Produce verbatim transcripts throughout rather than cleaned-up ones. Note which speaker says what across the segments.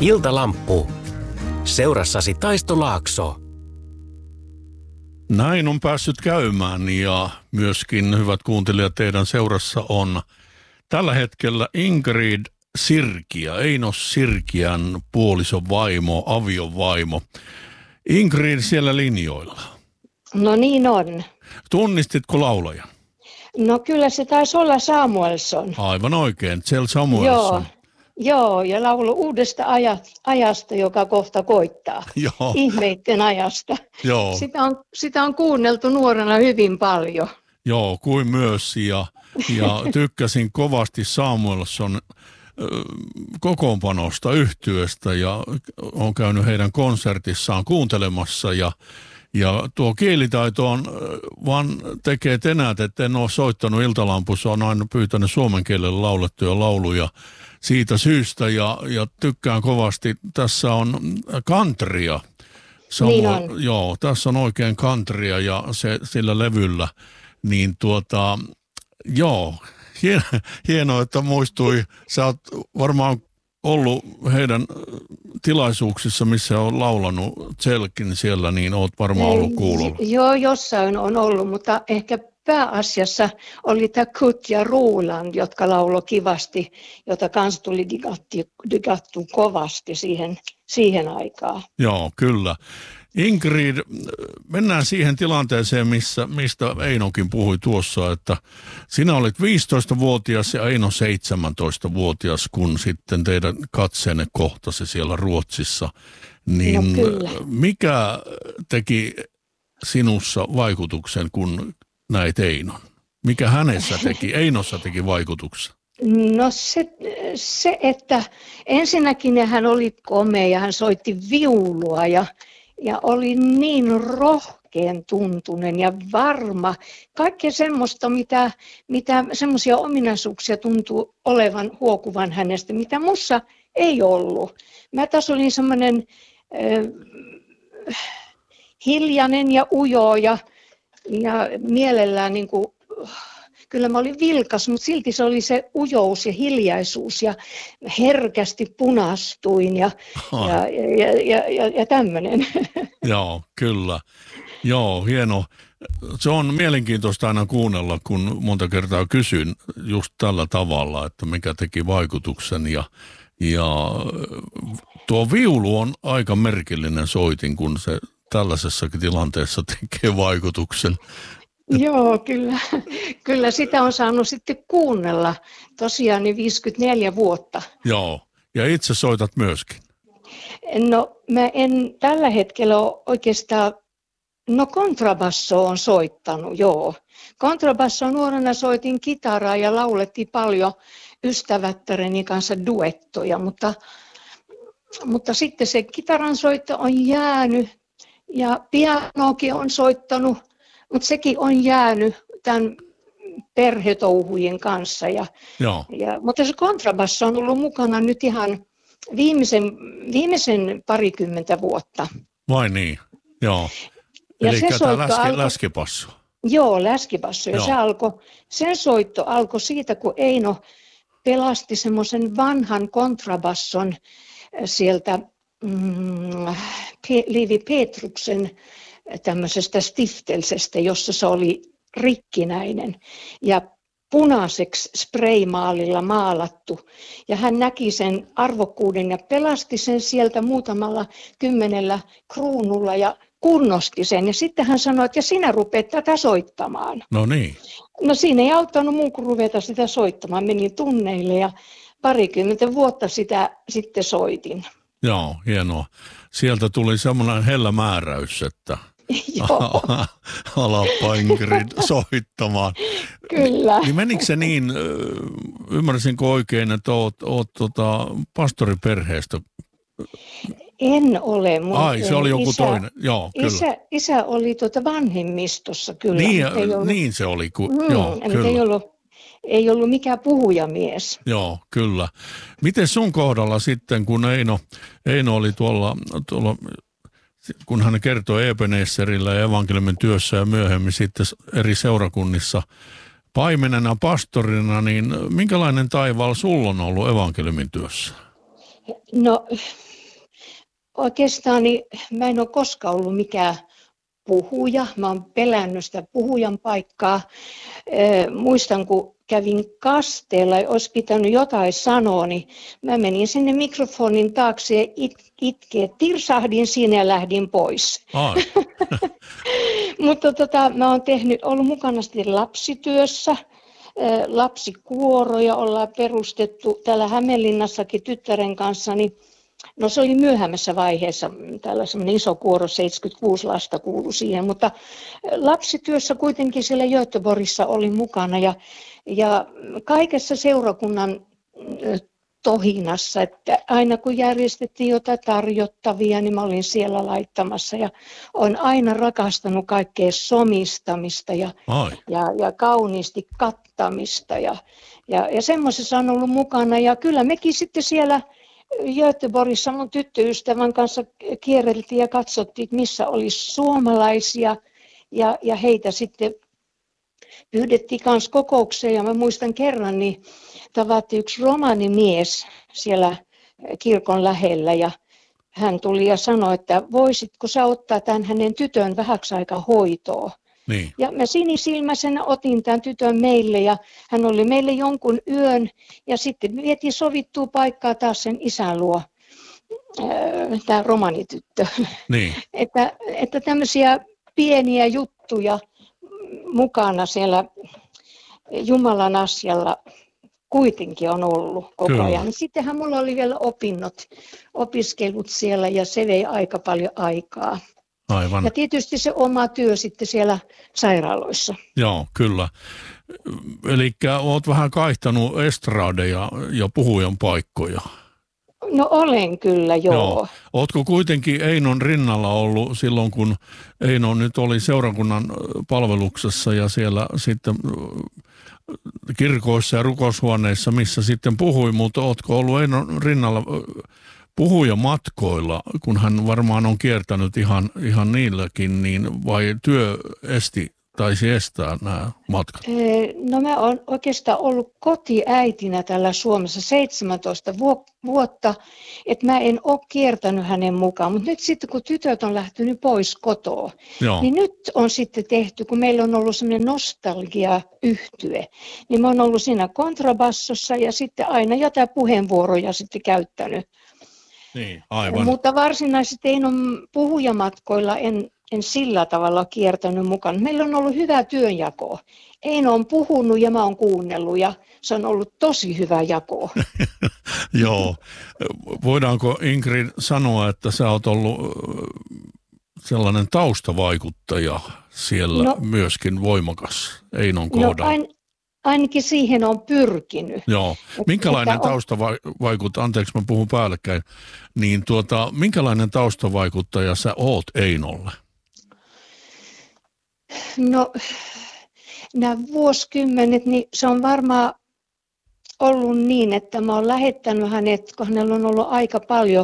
Speaker 1: Iltalamppu. Seurassasi Taisto Laakso.
Speaker 2: Näin on päässyt käymään ja myöskin, hyvät kuuntelijat, teidän seurassa on tällä hetkellä Ingrid Sirkiä, Eino Sirkiän puolison vaimo, avion vaimo. Ingrid siellä linjoilla.
Speaker 3: No niin on.
Speaker 2: Tunnistitko laulajan?
Speaker 3: No kyllä se taisi olla Samuelson.
Speaker 2: Aivan oikein, Kjell Samuelson.
Speaker 3: Joo, joo, ja laulu uudesta ajasta, joka kohta koittaa.
Speaker 2: Joo.
Speaker 3: Ihmeitten ajasta.
Speaker 2: Joo.
Speaker 3: Sitä on, sitä on kuunneltu nuorena hyvin paljon.
Speaker 2: Joo, kuin myös. Ja, ja tykkäsin kovasti Samuelson kokoonpanosta, yhtyeestä ja olen käynyt heidän konsertissaan kuuntelemassa ja, ja tuo kielitaito on vaan tekee tenät, että en ole soittanut Iltalampussa, on aina pyytänyt suomen kielellä laulettuja lauluja siitä syystä ja, ja tykkään kovasti. Tässä on countrya.
Speaker 3: Niin on.
Speaker 2: Joo, tässä on oikein countrya ja se, sillä levyllä, niin tuota, joo, hienoa, että muistui. Sä oot varmaan ollut heidän tilaisuuksissa, missä on laulanut Kjellkin siellä, niin oot varmaan ollut kuulolla.
Speaker 3: Joo, jossain on ollut, mutta ehkä pääasiassa oli tämä Kut ja Roland, jotka lauloi kivasti, jota kanssa tuli digattu kovasti siihen, siihen aikaan.
Speaker 2: Joo, kyllä. Ingrid, mennään siihen tilanteeseen, missä, mistä Einokin puhui tuossa, että sinä olit viisitoistavuotias ja Eino seitsemäntoistavuotias, kun sitten teidän katseenne kohtasi siellä Ruotsissa. Niin
Speaker 3: no
Speaker 2: mikä teki sinussa vaikutuksen, kun näit Einon? Mikä hänessä teki, Einossa teki vaikutuksen?
Speaker 3: No se, se, että ensinnäkin hän oli komea ja hän soitti viulua ja Ja oli niin rohkean tuntunen ja varma. Kaikkea semmoista, mitä, mitä semmoisia ominaisuuksia tuntuu olevan huokuvan hänestä, mitä mussa ei ollut. Mä taas olin semmoinen äh, hiljainen ja ujo ja, ja mielellään niin kuin, kyllä mä olin vilkas, mutta silti se oli se ujous ja hiljaisuus ja herkästi punastuin ja, ja, ja, ja, ja, ja tämmöinen.
Speaker 2: Joo, kyllä. Joo, hieno. Se on mielenkiintoista aina kuunnella, kun monta kertaa kysyn just tällä tavalla, että mikä teki vaikutuksen. Ja, ja tuo viulu on aika merkillinen soitin, kun se tällaisessakin tilanteessa tekee vaikutuksen.
Speaker 3: Joo, kyllä. Kyllä sitä on saanut sitten kuunnella tosiaan niin viisikymmentäneljä vuotta.
Speaker 2: Joo, ja itse soitat myöskin.
Speaker 3: No mä en tällä hetkellä ole oikeastaan, no kontrabasso on soittanut, joo. Kontrabasso nuorena soitin kitaraa ja laulettiin paljon ystävättäreni kanssa duettoja, mutta, mutta sitten se kitaran soitto on jäänyt ja pianokin on soittanut. Mutta sekin on jäänyt tämän perhetouhujen kanssa. Ja, ja, mutta se kontrabasso on ollut mukana nyt ihan viimeisen, viimeisen parikymmentä vuotta.
Speaker 2: Vai niin? Joo.
Speaker 3: Ja
Speaker 2: eli tämä läski,
Speaker 3: alko,
Speaker 2: läskipasso.
Speaker 3: Joo, läskipasso. Ja
Speaker 2: joo.
Speaker 3: Se alko, sen soitto alkoi siitä, kun Eino pelasti semmoisen vanhan kontrabasson sieltä mm, Levi Petruksen tämmöisestä stiftelsestä, jossa se oli rikkinäinen ja punaiseksi spraymaalilla maalattu. Ja hän näki sen arvokkuuden ja pelasti sen sieltä muutamalla kymmenellä kruunulla ja kunnosti sen. Ja sitten hän sanoi, että ja sinä rupeat tätä soittamaan.
Speaker 2: No niin.
Speaker 3: No siinä ei auttanut muu kuin ruveta sitä soittamaan. Menin tunneille ja parikymmentä vuotta sitä sitten soitin.
Speaker 2: Joo, hienoa. Sieltä tuli semmoinen hellä määräys, että alappa Ingrid soittamaan.
Speaker 3: Kyllä.
Speaker 2: Niin menikö se niin, ymmärsinkö oikein, että oot, oot tota, pastoriperheestä?
Speaker 3: En ole. Mun
Speaker 2: Ai, se oli joku
Speaker 3: isä,
Speaker 2: toinen. Joo, kyllä.
Speaker 3: Isä, isä oli tuota vanhemmistossa kyllä.
Speaker 2: Niin,
Speaker 3: ollut,
Speaker 2: niin se oli. Ku,
Speaker 3: mm,
Speaker 2: joo, kyllä.
Speaker 3: Ei ollut, ei ollut mikään puhujamies.
Speaker 2: Joo, kyllä. Miten sun kohdalla sitten, kun Eino, Eino oli tuolla, tuolla, kun hän kertoi Ebenezerillä ja evankeliumin työssä ja myöhemmin sitten eri seurakunnissa paimenena, pastorina, niin minkälainen taivaalla sulla on ollut evankeliumin työssä?
Speaker 3: No oikeastaan niin mä en ole koskaan ollut mikään puhuja. Mä oon pelännyt sitä puhujan paikkaa. E, muistan, kun kävin kasteella ja olisi pitänyt jotain sanoa, niin mä menin sinne mikrofonin taakse ja it, itkeä. Tirsahdin siinä ja lähdin pois. Mutta tota, mä oon tehnyt, ollut mukana sitten lapsityössä. Lapsikuoroja ollaan perustettu täällä Hämeenlinnassakin tyttären kanssa, niin no se oli myöhemmässä vaiheessa, täällä semmoinen iso kuoro, seitsemänkymmentäkuusi lasta kuului siihen, mutta lapsityössä kuitenkin siellä Göteborgissa oli mukana ja, ja kaikessa seurakunnan tohinassa, että aina kun järjestettiin jotain tarjottavia, niin mä olin siellä laittamassa ja olen aina rakastanut kaikkea somistamista ja, ja, ja kauniisti kattamista ja, ja, ja semmoisessa on ollut mukana ja kyllä mekin sitten siellä Göteborgissa mun tyttöystävän kanssa kierreltiin ja katsottiin, että missä olisi suomalaisia ja, ja heitä sitten pyydettiin kanssa kokoukseen ja mä muistan kerran, niin tavattiin yksi romanimies siellä kirkon lähellä ja hän tuli ja sanoi, että voisitko sä ottaa tämän hänen tytön vähäksi aikaa hoitoon.
Speaker 2: Niin.
Speaker 3: Ja mä sinisilmäisenä otin tämän tytön meille ja hän oli meille jonkun yön ja sitten vietiin sovittua paikkaa taas sen isän luo, tämä romanityttö.
Speaker 2: Niin.
Speaker 3: että, että tämmöisiä pieniä juttuja mukana siellä Jumalan asialla kuitenkin on ollut koko
Speaker 2: Kyllä.
Speaker 3: ajan. Sittenhän mulla oli vielä opinnot, opiskelut siellä ja se vei aika paljon aikaa.
Speaker 2: Aivan.
Speaker 3: Ja tietysti se oma työ sitten siellä sairaaloissa.
Speaker 2: Joo, kyllä. Eli olet vähän kaihtanut estradeja ja puhujan paikkoja.
Speaker 3: No olen kyllä, joo. joo.
Speaker 2: Oletko kuitenkin Einon rinnalla ollut silloin, kun Eino nyt oli seurakunnan palveluksessa ja siellä sitten kirkoissa ja rukoushuoneissa, missä sitten puhui, mutta oletko ollut Einon rinnalla puhujamatkoilla, kun hän varmaan on kiertänyt ihan, ihan niilläkin, niin vai työ esti, taisi estää nämä matkat?
Speaker 3: No mä oon oikeastaan ollut kotiäitinä täällä Suomessa seitsemäntoista vuotta, että mä en ole kiertänyt hänen mukaan, mutta nyt sitten kun tytöt on lähtenyt pois kotoa, Joo. niin nyt on sitten tehty, kun meillä on ollut semmoinen nostalgia-yhtye, niin mä oon ollut siinä kontrabassossa ja sitten aina jotain puheenvuoroja sitten käyttänyt.
Speaker 2: Niin, aivan.
Speaker 3: Mutta varsinaisesti ei ole puhujamatkoilla, en, en sillä tavalla kiertänyt mukana. Meillä on ollut hyvä työnjako. Eino on puhunut ja mä oon kuunnellut ja se on ollut tosi hyvä jako.
Speaker 2: Joo. Voidaanko Ingrid sanoa, että sä oot ollut sellainen taustavaikuttaja siellä no, myöskin voimakas Einon kohdalla?
Speaker 3: No ain, ainakin siihen on pyrkinyt.
Speaker 2: Joo. Minkälainen että, taustavaikuttaja, anteeksi mä puhun päällekkäin, niin tuota, minkälainen taustavaikuttaja sä oot Einolle?
Speaker 3: No nämä vuosikymmenet, niin se on varmaan ollut niin, että mä oon lähettänyt hänet, kun hänellä on ollut aika paljon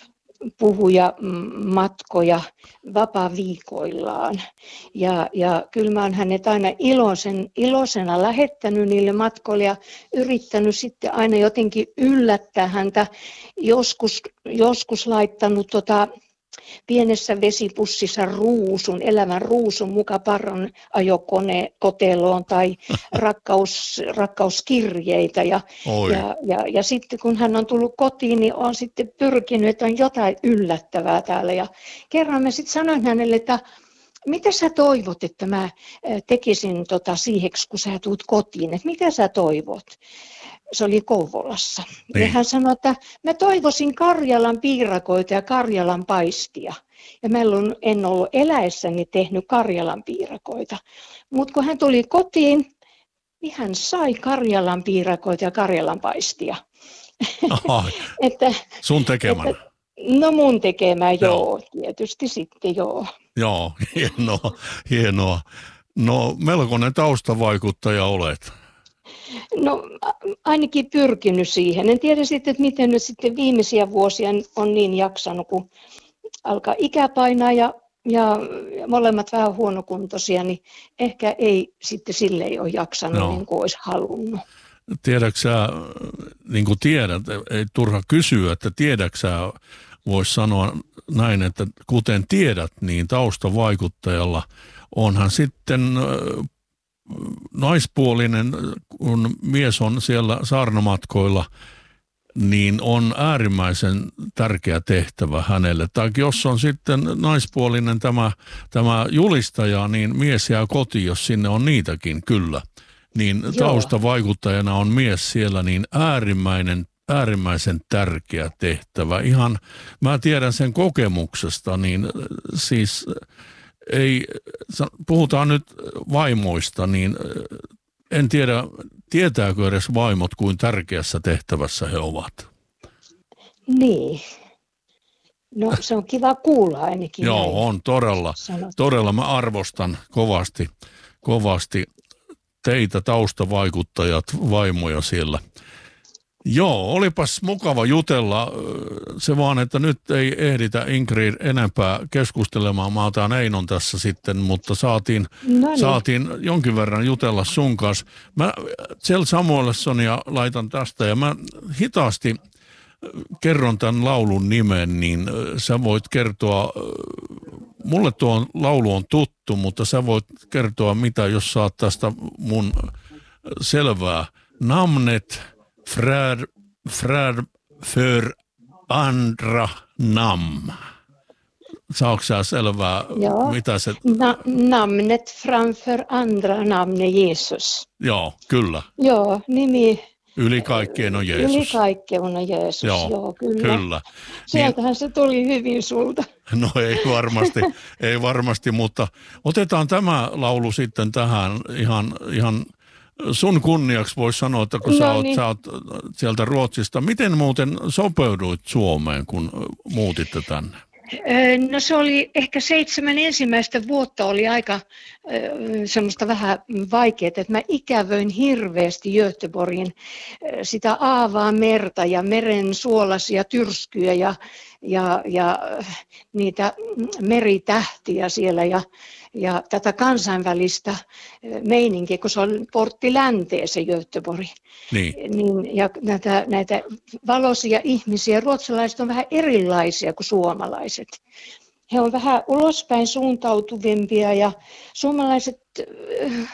Speaker 3: puhujamatkoja vapaa-viikoillaan. Ja, ja kyllä mä oon hänet aina iloisen, iloisena lähettänyt niille matkoille ja yrittänyt sitten aina jotenkin yllättää häntä. Joskus, joskus laittanut tota, pienessä vesipussissa ruusun, elävän ruusun muka parran ajokone koteloon tai rakkaus, rakkauskirjeitä. Ja, ja, ja, ja sitten kun hän on tullut kotiin, niin on sitten pyrkinyt, että on jotain yllättävää täällä. Ja kerran mä sitten sanoin hänelle, että mitä sä toivot, että mä tekisin tota siiheksi, kun sä tulet kotiin, että mitä sä toivot? Se oli Kouvolassa. Niin. Ja hän sanoi, että mä toivoisin Karjalan piirakoita ja Karjalan paistia. Ja mä en ollut eläessäni tehnyt Karjalan piirakoita. Mutta kun hän tuli kotiin, niin hän sai Karjalan piirakoita ja Karjalan paistia.
Speaker 2: Aha, että, sun tekemänä?
Speaker 3: Että, no mun tekemä, joo. joo. Tietysti sitten, joo.
Speaker 2: Joo, hienoa, hienoa. No melkoinen taustavaikuttaja olet.
Speaker 3: No ainakin pyrkinyt siihen. En tiedä sitten, että miten nyt sitten viimeisiä vuosia on niin jaksanut, kun alkaa ikä painaa ja, ja molemmat vähän huonokuntoisia, niin ehkä ei sitten sille ei ole jaksanut no. niin kuin olisi halunnut.
Speaker 2: tiedätkö sä, niin kuin tiedät, ei turha kysyä, että tiedätkö sä, voisi sanoa näin, että kuten tiedät, niin taustavaikuttajalla onhan sitten naispuolinen, kun mies on siellä saarnamatkoilla, niin on äärimmäisen tärkeä tehtävä hänelle. Tai jos on sitten naispuolinen tämä, tämä julistaja, niin mies jää kotiin, jos sinne on niitäkin, kyllä. Niin
Speaker 3: Joo.
Speaker 2: taustavaikuttajana on mies siellä, niin äärimmäinen, äärimmäisen tärkeä tehtävä. Ihan, mä tiedän sen kokemuksesta, niin siis ei, puhutaan nyt vaimoista, niin en tiedä, tietääkö edes vaimot, kuin tärkeässä tehtävässä he ovat.
Speaker 3: Niin. No se on kiva kuulla ainakin.
Speaker 2: Joo,
Speaker 3: näin
Speaker 2: on todella.
Speaker 3: sanottu.
Speaker 2: Todella mä arvostan kovasti, kovasti teitä taustavaikuttajat, vaimoja siellä. Joo, olipas mukava jutella. Se vaan, että nyt ei ehditä Ingrid enempää keskustelemaan. Mä otan Einon tässä sitten, mutta saatiin,
Speaker 3: No niin.
Speaker 2: saatiin jonkin verran jutella sun kanssa. Mä Kjell Samuelssonia laitan tästä ja mä hitaasti kerron tämän laulun nimen, niin sä voit kertoa, mulle tuo laulu on tuttu, mutta sä voit kertoa mitä, jos saat tästä mun selvää. Namnet Frär, frär för andra namn. Saatko sä selvää,
Speaker 3: Joo.
Speaker 2: mitä se...
Speaker 3: Na, namnet framför andra namn är Jesus.
Speaker 2: Joo, kyllä.
Speaker 3: Joo, nimi
Speaker 2: Yli kaikkeen on
Speaker 3: yli
Speaker 2: Jeesus.
Speaker 3: kaikkeen on Jeesus.
Speaker 2: Joo,
Speaker 3: Joo, kyllä.
Speaker 2: Kyllä.
Speaker 3: Sieltähän se tuli hyvin sulta.
Speaker 2: No ei varmasti, ei varmasti, mutta otetaan tämä laulu sitten tähän ihan... ihan sun kunniaksi voisi sanoa, että kun
Speaker 3: No
Speaker 2: sä, oot,
Speaker 3: niin.
Speaker 2: sä oot sieltä Ruotsista, miten muuten sopeuduit Suomeen, kun muutitte tänne?
Speaker 3: Öö, No se oli ehkä seitsemän ensimmäistä vuotta oli aika öö, semmoista vähän vaikeaa, että mä ikävöin hirveästi Göteborgin öö, sitä aavaa merta ja meren suolaisia tyrskyjä ja, ja, ja öö, niitä meritähtiä siellä ja, ja tätä kansainvälistä öö, meininkiä, kun se on portti länteen se Göteborg.
Speaker 2: Niin,
Speaker 3: Niin, ja näitä, näitä valoisia ihmisiä, ruotsalaiset on vähän erilaisia kuin suomalaiset. He on vähän ulospäin suuntautuvimpia ja suomalaiset äh,